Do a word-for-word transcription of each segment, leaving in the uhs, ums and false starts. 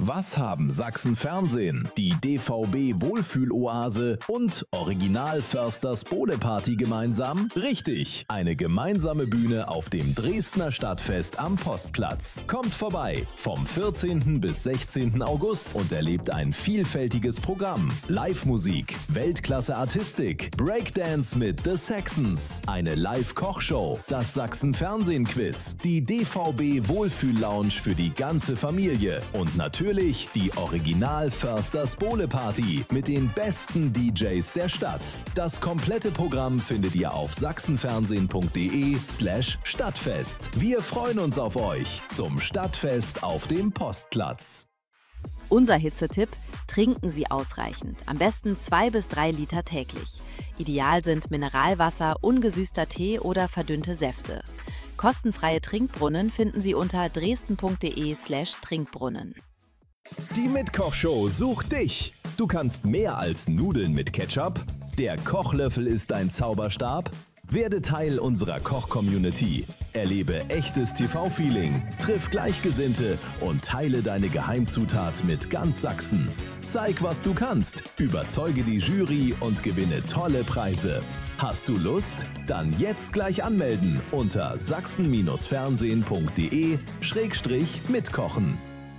Was haben Sachsen Fernsehen, die D V B Wohlfühloase und Original Försters Bohle-Party gemeinsam? Richtig, eine gemeinsame Bühne auf dem Dresdner Stadtfest am Postplatz. Kommt vorbei vom vierzehnten bis sechzehnten August und erlebt ein vielfältiges Programm. Live-Musik, Weltklasse-Artistik, Breakdance mit The Saxons, eine Live-Kochshow, das Sachsen Fernsehen-Quiz, die D V B Wohlfühl-Lounge für die ganze Familie und natürlich Natürlich die Original Försters Bohle-Party mit den besten D Js der Stadt. Das komplette Programm findet ihr auf sachsenfernsehen.de slash Stadtfest. Wir freuen uns auf euch zum Stadtfest auf dem Postplatz. Unser Hitzetipp: Trinken Sie ausreichend. Am besten zwei bis drei Liter täglich. Ideal sind Mineralwasser, ungesüßter Tee oder verdünnte Säfte. Kostenfreie Trinkbrunnen finden Sie unter dresden.de slash Trinkbrunnen. Die Mitkochshow sucht dich. Du kannst mehr als Nudeln mit Ketchup. Der Kochlöffel ist dein Zauberstab. Werde Teil unserer Koch-Community. Erlebe echtes T V-Feeling, triff Gleichgesinnte und teile deine Geheimzutat mit ganz Sachsen. Zeig, was du kannst, überzeuge die Jury und gewinne tolle Preise. Hast du Lust? Dann jetzt gleich anmelden unter sachsen-fernsehen.de schrägstrich mitkochen.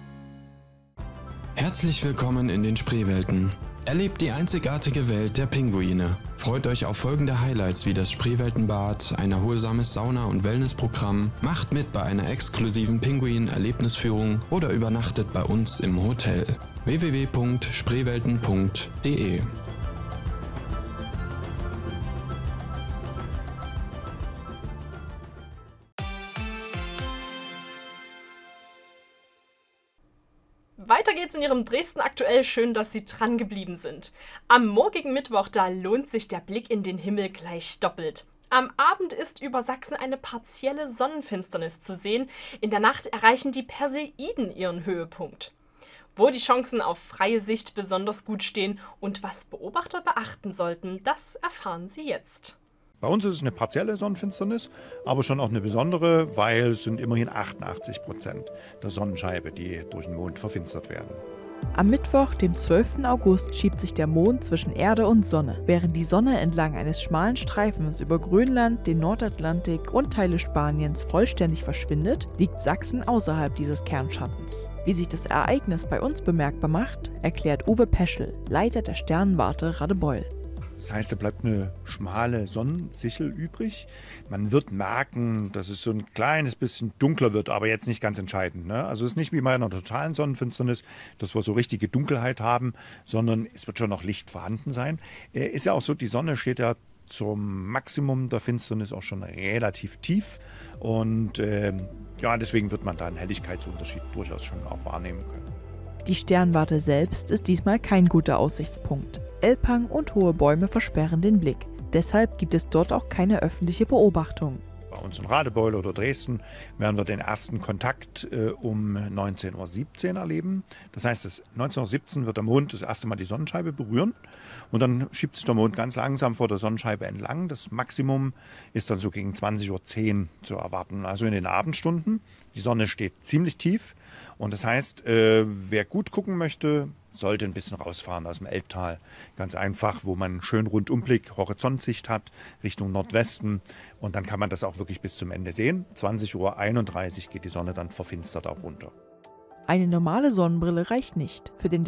Herzlich willkommen in den Spreewelten. Erlebt die einzigartige Welt der Pinguine. Freut euch auf folgende Highlights wie das Spreeweltenbad, ein erholsames Sauna- und Wellnessprogramm, macht mit bei einer exklusiven Pinguin-Erlebnisführung oder übernachtet bei uns im Hotel. w w w punkt spreewelten punkt de Weiter geht's in Ihrem Dresden aktuell. Schön, dass Sie dran geblieben sind. Am morgigen Mittwoch, da lohnt sich der Blick in den Himmel gleich doppelt. Am Abend ist über Sachsen eine partielle Sonnenfinsternis zu sehen. In der Nacht erreichen die Perseiden ihren Höhepunkt. Wo die Chancen auf freie Sicht besonders gut stehen und was Beobachter beachten sollten, das erfahren Sie jetzt. Bei uns ist es eine partielle Sonnenfinsternis, aber schon auch eine besondere, weil es sind immerhin achtundachtzig Prozent der Sonnenscheibe, die durch den Mond verfinstert werden. Am Mittwoch, dem zwölften August, schiebt sich der Mond zwischen Erde und Sonne. Während die Sonne entlang eines schmalen Streifens über Grönland, den Nordatlantik und Teile Spaniens vollständig verschwindet, liegt Sachsen außerhalb dieses Kernschattens. Wie sich das Ereignis bei uns bemerkbar macht, erklärt Uwe Peschel, Leiter der Sternwarte Radebeul. Das heißt, da bleibt eine schmale Sonnensichel übrig. Man wird merken, dass es so ein kleines bisschen dunkler wird, aber jetzt nicht ganz entscheidend, ne? Also es ist nicht wie bei einer totalen Sonnenfinsternis, dass wir so richtige Dunkelheit haben, sondern es wird schon noch Licht vorhanden sein. Äh, ist ja auch so, die Sonne steht ja zum Maximum der Finsternis auch schon relativ tief. Und äh, ja, deswegen wird man da einen Helligkeitsunterschied durchaus schon auch wahrnehmen können. Die Sternwarte selbst ist diesmal kein guter Aussichtspunkt. Elbhang und hohe Bäume versperren den Blick. Deshalb gibt es dort auch keine öffentliche Beobachtung. Bei uns in Radebeul oder Dresden werden wir den ersten Kontakt äh, um neunzehn Uhr siebzehn erleben. Das heißt, dass neunzehn Uhr siebzehn wird der Mond das erste Mal die Sonnenscheibe berühren und dann schiebt sich der Mond ganz langsam vor der Sonnenscheibe entlang. Das Maximum ist dann so gegen zwanzig Uhr zehn zu erwarten, also in den Abendstunden. Die Sonne steht ziemlich tief und das heißt, äh, wer gut gucken möchte, sollte ein bisschen rausfahren aus dem Elbtal. Ganz einfach, wo man schön Rundumblick, Horizontsicht hat, Richtung Nordwesten. Und dann kann man das auch wirklich bis zum Ende sehen. zwanzig Uhr einunddreißig geht die Sonne dann verfinstert auch runter. Eine normale Sonnenbrille reicht nicht. Für den